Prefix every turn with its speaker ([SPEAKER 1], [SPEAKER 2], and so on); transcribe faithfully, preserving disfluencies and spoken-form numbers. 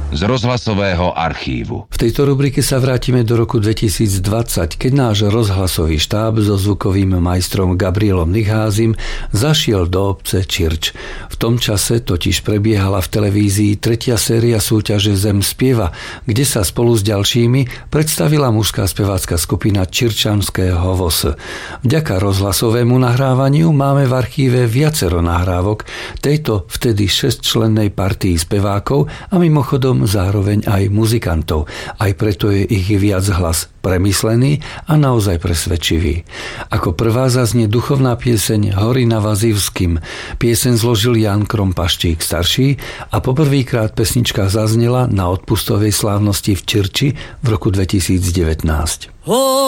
[SPEAKER 1] z rozhlasového archívu.
[SPEAKER 2] V tejto rubrike sa vrátime do roku dvetisícdvadsať, keď náš rozhlasový štáb so zvukovým majstrom Gabrielom Nicházim zašiel do obce Čirč. V tom čase totiž prebiehala v televízii tretia séria súťaže Zem spieva, kde sa spolu s ďalšími predstavila mužská spevácka skupina Čirčanského voz. Vďaka rozhlasovému nahrávaniu máme v archíve viacero nahrávok tejto vtedy šesťčlennej partii spevákov a mimochodom zároveň aj muzikantov. Aj preto je ich viac hlas premyslený a naozaj presvedčivý. Ako prvá zaznie duchovná pieseň Hory na Vazivským. Pieseň zložil Jan Krompaštík starší a poprvýkrát pesnička zaznela na odpustovej slávnosti v Čirči v roku dvetisícdevätnásť.